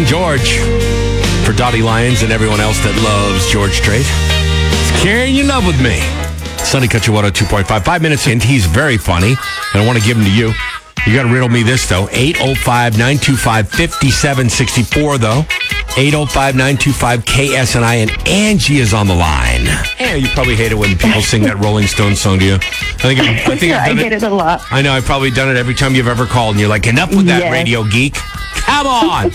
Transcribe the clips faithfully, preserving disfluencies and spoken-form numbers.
George for Dottie Lyons and everyone else that loves George Strait. It's Carrying Your Love With Me. Sunny Country one oh two point five. Five minutes in. He's very funny, and I want to give him to you. You got to riddle me this, though. eight oh five, nine two five, five seven six four, though. eight oh five, nine two five, K S N I, and Angie is on the line. Yeah, you probably hate it when people sing that Rolling Stones song to you. I think, I, I, think I've done I get it. it a lot. I know, I've probably done it every time you've ever called, and you're like, enough with that, yes. Radio geek. Come on!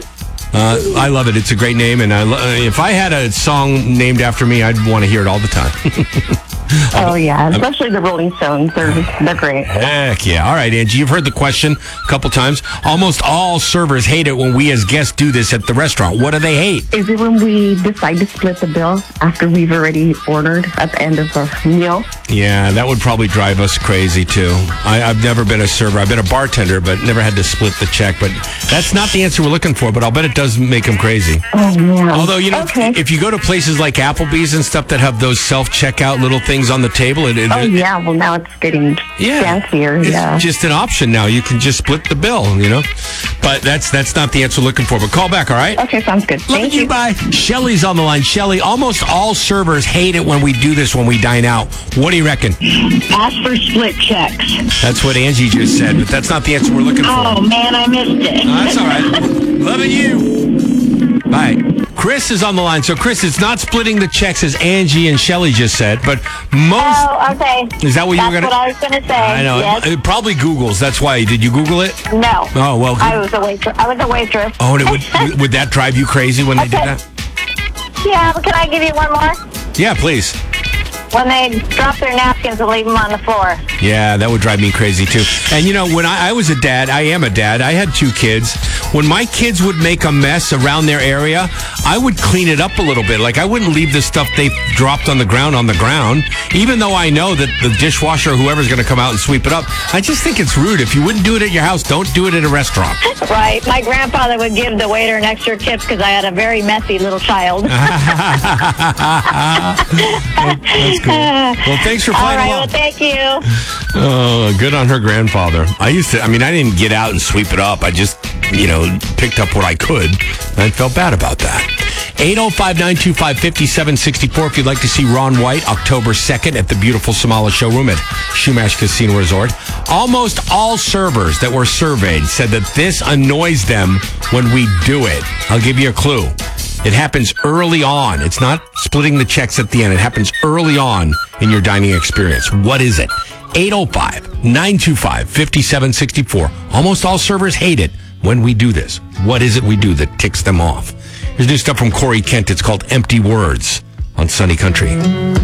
uh, I love it. It's a great name, and I lo- if I had a song named after me, I'd want to hear it all the time. Oh, yeah. Especially the Rolling Stones. They're, they're great. Heck yeah. All right, Angie, you've heard the question a couple times. Almost all servers hate it when we as guests do this at the restaurant. What do they hate? Is it when we decide to split the bill after we've already ordered at the end of the meal? Yeah, that would probably drive us crazy, too. I, I've never been a server. I've been a bartender, but never had to split the check. But that's not the answer we're looking for, but I'll bet it does make them crazy. Oh, yeah. Although, you know, okay. if, if you go to places like Applebee's and stuff that have those self-checkout little things on the table. It, it, oh, yeah. Well, now it's getting yeah, fancier. It's yeah. just an option now. You can just split the bill, you know. But that's that's not the answer we're looking for. But call back, all right? Okay, sounds good. Love Thank you. you. Bye. Shelly's on the line. Shelly, almost all servers hate it when we do this when we dine out. What do you reckon? Ask for split checks. That's what Angie just said, but that's not the answer we're looking for. Oh, man, I missed it. Oh, that's all right. Loving you. Bye. Chris is on the line. So, Chris, it's not splitting the checks as Angie and Shelly just said, but most... Oh, okay. Is that what That's you were going to... what I was going to say. I know. Yes. It probably Google's. That's why. Did you Google it? No. Oh, well. I was a waitress. I was a waitress. Oh, and it would, would that drive you crazy when they did Okay. that? Yeah, but can I give you one more? Yeah, please. When they drop their napkins and leave them on the floor. Yeah, that would drive me crazy, too. And, you know, when I, I was a dad, I am a dad, I had two kids. When my kids would make a mess around their area, I would clean it up a little bit. Like, I wouldn't leave the stuff they dropped on the ground on the ground, even though I know that the dishwasher or whoever's going to come out and sweep it up. I just think it's rude. If you wouldn't do it at your house, don't do it at a restaurant. Right. My grandfather would give the waiter an extra tip because I had a very messy little child. well, that's cool. Well, thanks for playing All right, along. well, thank you. Oh, good on her grandfather. I used to, I mean, I didn't get out and sweep it up. I just, you know, picked up what I could. And I felt bad about that. eight oh five, nine two five, five seven six four if you'd like to see Ron White October second at the beautiful Somala Showroom at Shumash Casino Resort. Almost all servers that were surveyed said that this annoys them when we do it. I'll give you a clue. It happens early on. It's not splitting the checks at the end. It happens early on in your dining experience. What is it? eight oh five, nine two five, five seven six four. Almost all servers hate it when we do this. What is it we do that ticks them off? Here's new stuff from Corey Kent. It's called Empty Words on Sunny Country.